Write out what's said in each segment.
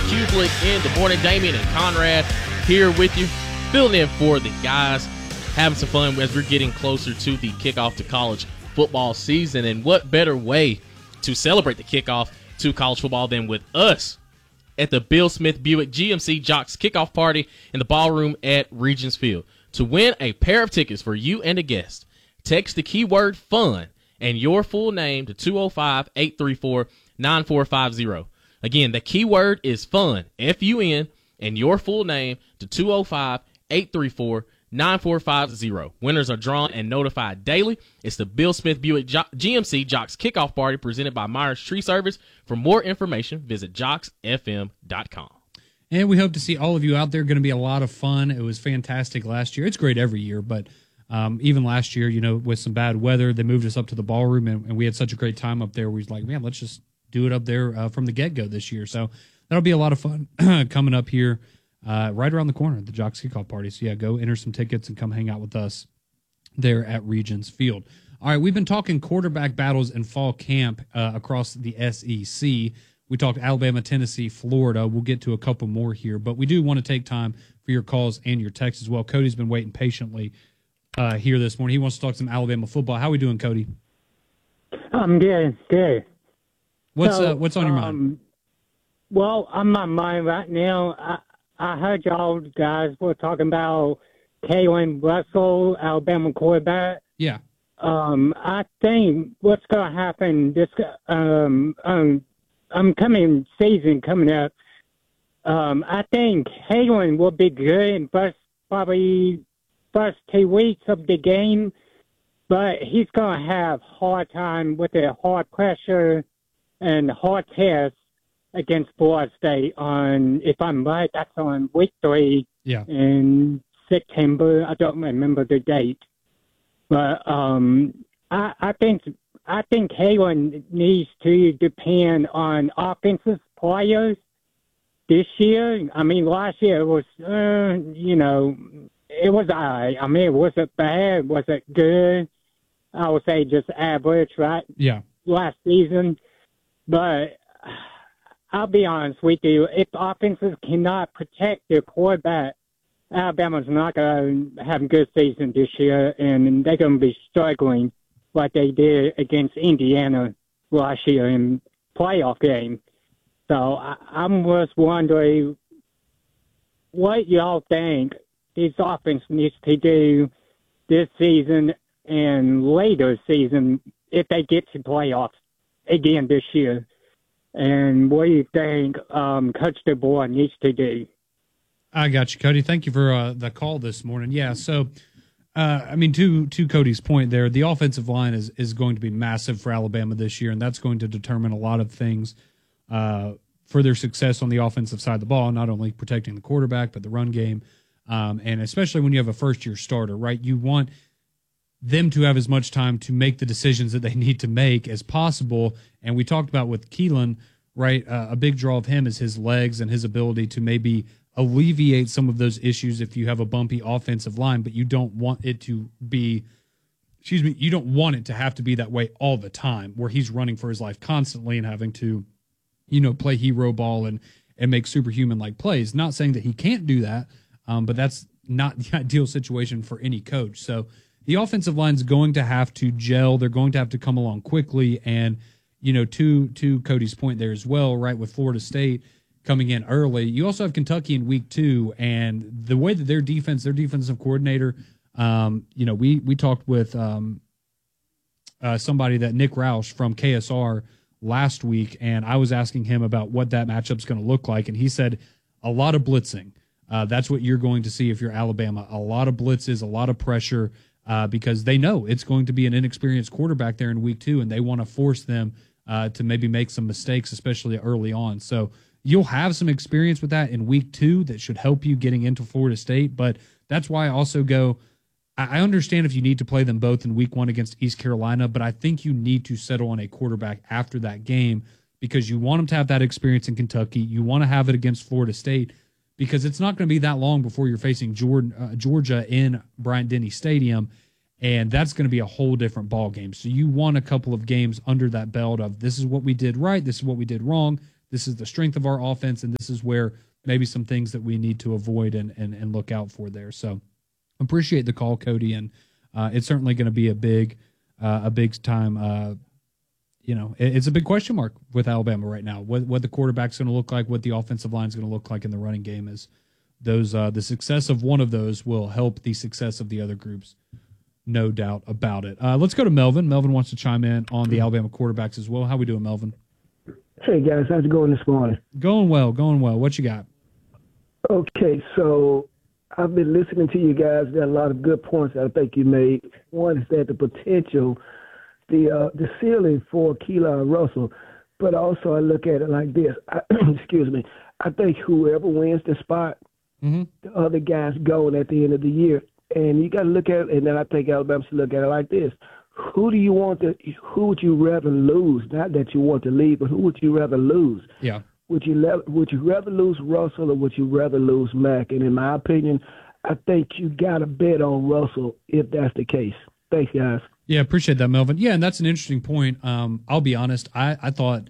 Kublik in the morning. Damian and Conrad here with you, filling in for the guys, having some fun as we're getting closer to the kickoff to college football season. And what better way to celebrate the kickoff to college football than with us at the Bill Smith Buick GMC Jocks kickoff party in the ballroom at Regions Field. To win a pair of tickets for you and a guest, text the keyword FUN and your full name to 205-834-9450. Again, the keyword is FUN, F-U-N, and your full name to 205-834-9450. Winners are drawn and notified daily. It's the Bill Smith Buick GMC Jocks kickoff party presented by Myers Tree Service. For more information, visit jocksfm.com. And we hope to see all of you out there. Going to be a lot of fun. It was fantastic last year. It's great every year, but even last year, with some bad weather, they moved us up to the ballroom, and we had such a great time up there. We was like, man, let's just do it up there from the get-go this year. So that'll be a lot of fun coming up here right around the corner at the Jocks Kickoff Party. So, yeah, go enter some tickets and come hang out with us there at Regions Field. All right, we've been talking quarterback battles in fall camp across the SEC. We talked Alabama, Tennessee, Florida. We'll get to a couple more here, but we do want to take time for your calls and your texts as well. Cody's been waiting patiently here this morning. He wants to talk some Alabama football. How are we doing, Cody? I'm good. What's on your mind? Well, on my mind right now, I heard y'all guys were talking about Kalen Russell, Alabama quarterback. Yeah. I think what's going to happen this coming season coming up, I think Kalen will be good in first 2 weeks of the game, but he's going to have hard time with the hard pressure and hard tests against Florida State on, if I'm right, that's on week 3 in September. I don't remember the date. But I think Kalen needs to depend on offensive players this year. I mean, last year it was, it was all right. I mean, it wasn't bad. Was it good? I would say just average, right? Yeah. Last season. But I'll be honest with you. If offenses cannot protect their quarterback, Alabama's not going to have a good season this year, and they're going to be struggling like they did against Indiana last year in playoff game. So I'm just wondering what y'all think this offense needs to do this season and later season if they get to playoffs again this year. And what do you think Coach DeBoer needs to do? I got you, Cody. Thank you for the call this morning. Yeah, so, to Cody's point there, the offensive line is going to be massive for Alabama this year, and that's going to determine a lot of things for their success on the offensive side of the ball, not only protecting the quarterback, but the run game, and especially when you have a first-year starter, right? You want them to have as much time to make the decisions that they need to make as possible, and we talked about with Keelan, right, a big draw of him is his legs and his ability to maybe alleviate some of those issues if you have a bumpy offensive line, but you don't want it to be, you don't want it to have to be that way all the time where he's running for his life constantly and having to, play hero ball and make superhuman-like plays. Not saying that he can't do that, but that's not the ideal situation for any coach. So the offensive line's going to have to gel. They're going to have to come along quickly. And, to Cody's point there as well, right, with Florida State coming in early. You also have Kentucky in week 2, and the way that their defensive coordinator, we talked with somebody, that Nick Roush from KSR last week, and I was asking him about what that matchup's going to look like, and he said a lot of blitzing. That's what you're going to see if you're Alabama. A lot of blitzes, a lot of pressure, because they know it's going to be an inexperienced quarterback there in week 2, and they want to force them to maybe make some mistakes, especially early on. So you'll have some experience with that in week 2 that should help you getting into Florida State. But that's why I also go, I understand if you need to play them both in week 1 against East Carolina, but I think you need to settle on a quarterback after that game because you want them to have that experience in Kentucky. You want to have it against Florida State because it's not going to be that long before you're facing Georgia in Bryant-Denny Stadium, and that's going to be a whole different ball game. So you want a couple of games under that belt of this is what we did right, this is what we did wrong. this is the strength of our offense, and this is where maybe some things that we need to avoid and look out for there. So appreciate the call, Cody, and it's certainly going to be a big time. It's a big question mark with Alabama right now. What the quarterback's going to look like, what the offensive line is going to look like in the running game is those. The success of one of those will help the success of the other groups, no doubt about it. Let's go to Melvin. Melvin wants to chime in on the Alabama quarterbacks as well. How we doing, Melvin? Hey, guys. How's it going this morning? Going well. What you got? Okay, so I've been listening to you guys. There are a lot of good points that I think you made. One is that the potential, the ceiling for Keelan Russell, but also I look at it like this. Excuse me. I think whoever wins the spot, the other guys going at the end of the year. And you got to look at it, and then I think Alabama should look at it like this. Who would you rather lose? Not that you want to leave, but who would you rather lose? Yeah. Would you rather lose Russell or would you rather lose Mack? And in my opinion, I think you got to bet on Russell if that's the case. Thanks, guys. Yeah, appreciate that, Melvin. Yeah, and that's an interesting point. I'll be honest. I thought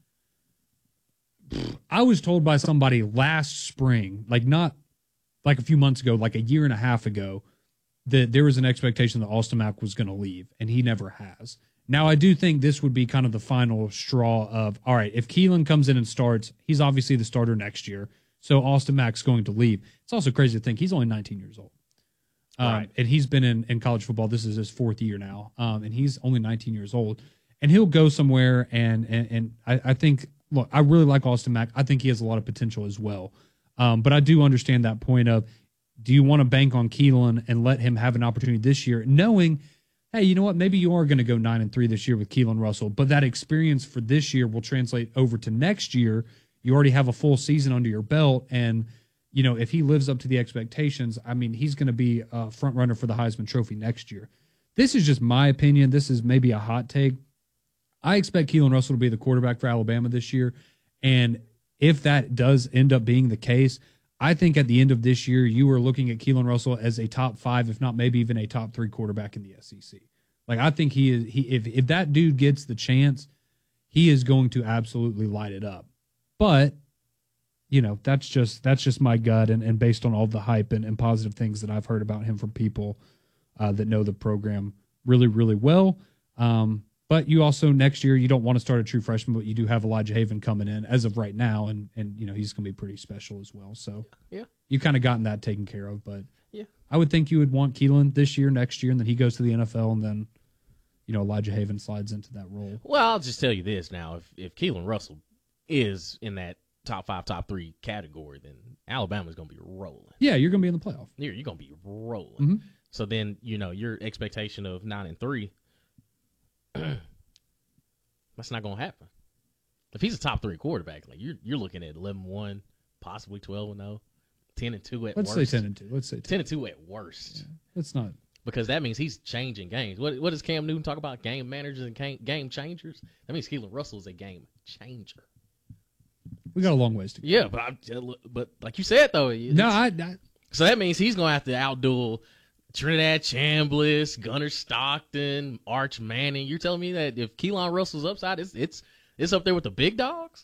I was told by somebody last spring, not like a few months ago, like a year and a half ago, that there was an expectation that Austin Mack was going to leave, and he never has. Now, I do think this would be kind of the final straw of, all right, if Keelan comes in and starts, he's obviously the starter next year, so Austin Mack's going to leave. It's also crazy to think he's only 19 years old. Right. And he's been in college football. This is his fourth year now, and he's only 19 years old. And he'll go somewhere, and I think, look, I really like Austin Mack. I think he has a lot of potential as well. But I do understand that point of, do you want to bank on Keelan and let him have an opportunity this year, knowing – hey, you know what? Maybe you are going to go 9-3 this year with Keelan Russell, but that experience for this year will translate over to next year. You already have a full season under your belt, and if he lives up to the expectations, I mean, he's going to be a front runner for the Heisman Trophy next year. This is just my opinion. This is maybe a hot take. I expect Keelan Russell to be the quarterback for Alabama this year, and if that does end up being the case, I think at the end of this year, you are looking at Keelan Russell as a top 5, if not maybe even a top 3 quarterback in the SEC. I think he is. If that dude gets the chance, he is going to absolutely light it up. But that's just my gut, and based on all the hype and positive things that I've heard about him from people that know the program really, really well. But you also, next year, you don't want to start a true freshman, but you do have Elijah Haven coming in as of right now, and he's going to be pretty special as well. So yeah, you kind of gotten that taken care of. But yeah, I would think you would want Keelan this year, next year, and then he goes to the NFL, and then Elijah Haven slides into that role. Well, I'll just tell you this now: if Keelan Russell is in that top 5, top 3 category, then Alabama's going to be rolling. Yeah, you're going to be in the playoff. You're going to be rolling. Mm-hmm. So then your expectation of 9-3. That's not going to happen. If he's a top 3 quarterback, you're looking at 11-1, possibly 12-0, 10-2 at worst. Let's say 10-2. Let's say 10-2 at worst. Yeah. Let's not, because that means he's changing games. What does Cam Newton talk about? Game managers and game changers. That means Keelan Russell is a game changer. We got a long ways to go. Yeah, but like you said though, so that means he's going to have to outduel Trinidad Chambliss, Gunnar Stockton, Arch Manning. You're telling me that if Keelan Russell's upside, it's up there with the big dogs?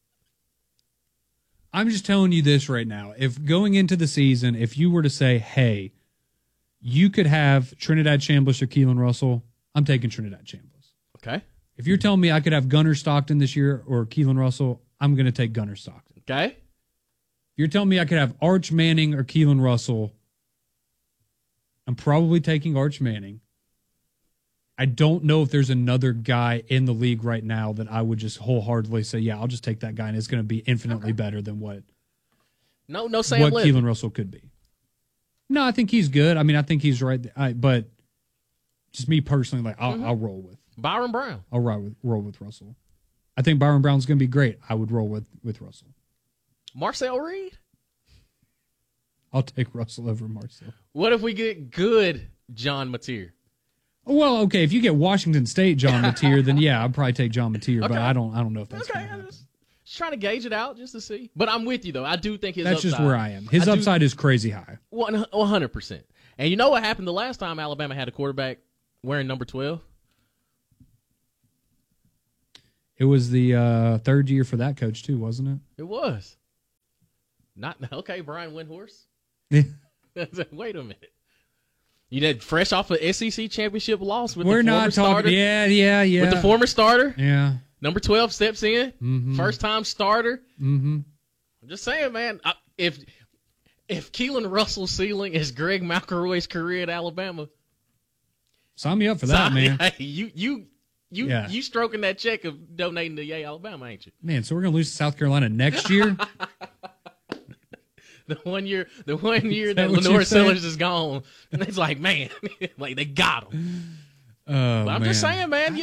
I'm just telling you this right now. If going into the season, if you were to say, hey, you could have Trinidad Chambliss or Keelan Russell, I'm taking Trinidad Chambliss. Okay. If you're telling me I could have Gunnar Stockton this year or Keelan Russell, I'm going to take Gunnar Stockton. Okay. If you're telling me I could have Arch Manning or Keelan Russell, I'm probably taking Arch Manning. I don't know if there's another guy in the league right now that I would just wholeheartedly say, yeah, I'll just take that guy, and it's going to be infinitely better than what Sam Levy. Keelan Russell could be. No, I think he's good. I mean, I think he's right. But just me personally, I'll roll with Byron Brown. I'll roll with Russell. I think Byron Brown's going to be great. I would roll with Russell. Marcel Reed? I'll take Russell over Marcel. What if we get good John Mateer? Well, okay, if you get Washington State John Mateer, then yeah, I'd probably take John Mateer, okay. but I don't know if that's okay. going to happen. Just trying to gauge it out just to see. But I'm with you, though. I do think his That's upside. just where I am. His upside is crazy high. 100%. And you know what happened the last time Alabama had a quarterback wearing number 12? It was the third year for that coach too, wasn't it? It was. Not okay, Brian Windhorst. Yeah. Wait a minute. You did fresh off an SEC championship loss with We're the former not starter. talking. Yeah. With the former starter. Yeah. Number 12 steps in. Mm-hmm. First time starter. Mm-hmm. I'm just saying, man. If Keelan Russell's ceiling is Greg McElroy's career at Alabama, sign me up for that, man. Hey, you stroking that check of donating to Yay Alabama, ain't you? Man, so we're gonna lose to South Carolina next year. The one year that Lenore Sellers is gone, and it's like, man, like they got him. But I'm just saying, man.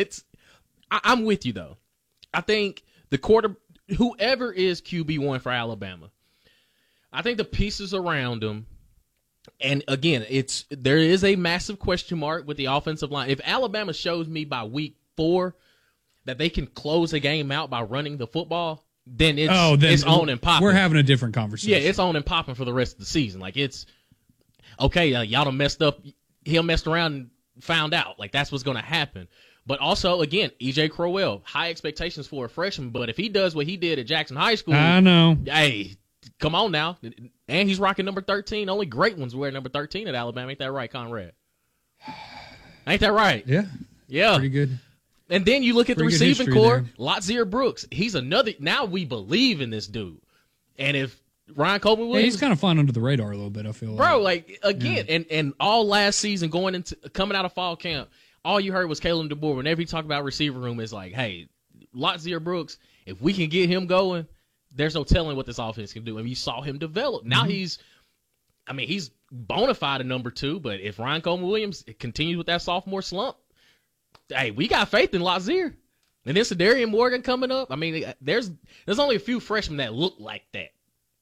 I'm with you though. I think whoever is QB1 for Alabama, I think the pieces around him, and again, there is a massive question mark with the offensive line. If Alabama shows me by week 4 that they can close a game out by running the football, then it's on and popping. We're having a different conversation. Yeah, it's on and popping for the rest of the season. Like, it's okay. Y'all done messed up. He messed around and found out. Like, that's what's going to happen. But also, again, E.J. Crowell, high expectations for a freshman. But if he does what he did at Jackson High School, I know. Hey, come on now. And he's rocking number 13. Only great ones wear number 13 at Alabama. Ain't that right, Conrad? Ain't that right? Yeah. Yeah. Pretty good. And then you look at the receiving core, there. Lotzier Brooks. He's another. Now we believe in this dude. And if Ryan Coleman Williams, he's kind of flying under the radar a little bit, I feel like. And all last season coming out of fall camp, all you heard was Kalen DeBoer. Whenever he talked about receiver room, it's like, hey, Lotzier Brooks, if we can get him going, there's no telling what this offense can do. And you saw him develop. Now he's bona fide a number 2, but if Ryan Coleman Williams continues with that sophomore slump, hey, we got faith in Lazier. And then Darian Morgan coming up. I mean, there's only a few freshmen that look like that.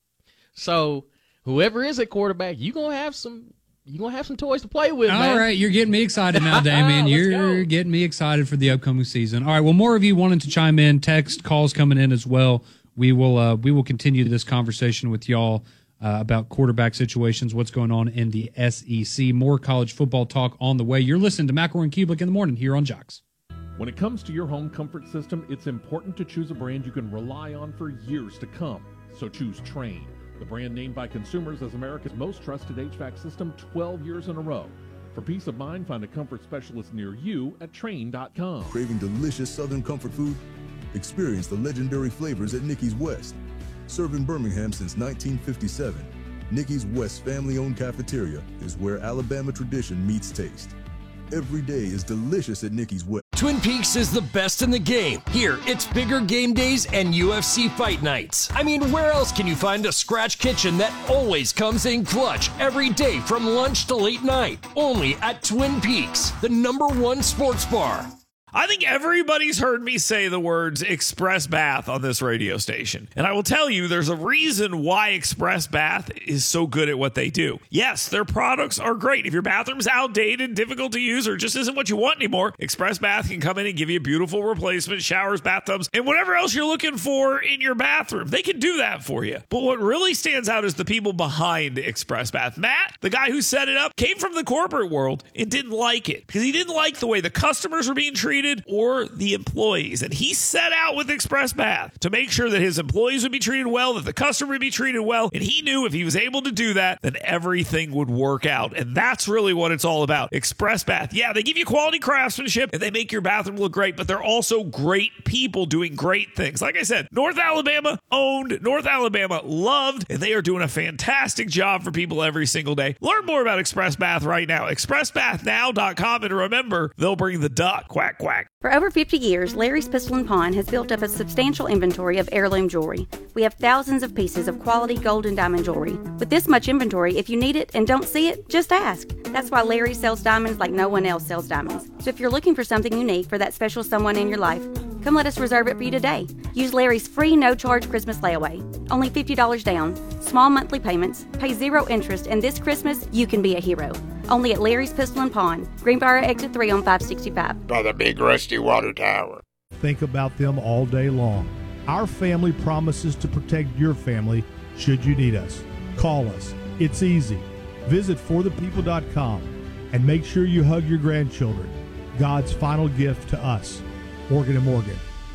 So whoever is at quarterback, you're gonna have some toys to play with, man. All right, you're getting me excited now, Damien. You're getting me excited for the upcoming season. All right, well, more of you wanting to chime in, text, calls coming in as well. We will continue this conversation with y'all about quarterback situations, what's going on in the SEC. More college football talk on the way. You're listening to McElroy and Kubelik in the morning here on Jocks. When it comes to your home comfort system, it's important to choose a brand you can rely on for years to come. So choose Trane, the brand named by consumers as America's most trusted HVAC system 12 years in a row. For peace of mind, find a comfort specialist near you at Trane.com. Craving delicious Southern comfort food? Experience the legendary flavors at Nicky's West. Served in Birmingham since 1957, Nicky's West family-owned cafeteria is where Alabama tradition meets taste. Every day is delicious at Nicky's West. Twin Peaks is the best in the game. Here, it's bigger game days and UFC fight nights. I mean, where else can you find a scratch kitchen that always comes in clutch every day from lunch to late night? Only at Twin Peaks, the #1 sports bar. I think everybody's heard me say the words Express Bath on this radio station. And I will tell you, there's a reason why Express Bath is so good at what they do. Yes, their products are great. If your bathroom's outdated, difficult to use, or just isn't what you want anymore, Express Bath can come in and give you a beautiful replacement, showers, bathtubs, and whatever else you're looking for in your bathroom. They can do that for you. But what really stands out is the people behind Express Bath. Matt, the guy who set it up, came from the corporate world and didn't like it because he didn't like the way the customers were being treated or the employees. And he set out with Express Bath to make sure that his employees would be treated well, that the customer would be treated well. And he knew if he was able to do that, then everything would work out. And that's really what it's all about. Express Bath. Yeah, they give you quality craftsmanship and they make your bathroom look great, but they're also great people doing great things. Like I said, North Alabama owned, North Alabama loved, and they are doing a fantastic job for people every single day. Learn more about Express Bath right now. ExpressBathNow.com. And remember, they'll bring the duck. Quack, quack. For over 50 years, Larry's Pistol and Pawn has built up a substantial inventory of heirloom jewelry. We have thousands of pieces of quality gold and diamond jewelry. With this much inventory, if you need it and don't see it, just ask. That's why Larry sells diamonds like no one else sells diamonds. So if you're looking for something unique for that special someone in your life, come let us reserve it for you today. Use Larry's free no-charge Christmas layaway. Only $50 down, small monthly payments, pay 0 interest, and this Christmas, you can be a hero. Only at Larry's Pistol and Pawn, Greenbrier Exit 3 on 565. By the big rusty water tower. Think about them all day long. Our family promises to protect your family should you need us. Call us. It's easy. Visit forthepeople.com and make sure you hug your grandchildren. God's final gift to us. Morgan & Morgan.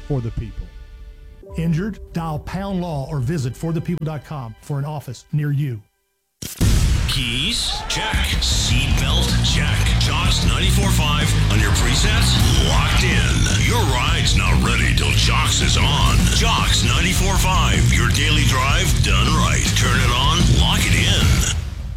For the People. Injured? Dial Pound Law or visit forthepeople.com for an office near you. Keys? Check. Seatbelt? Check. Jocks 94.5 on your presets? Locked in. Your ride's not ready till Jocks is on. Jocks 94.5, your daily drive done right. Turn it on, lock it in.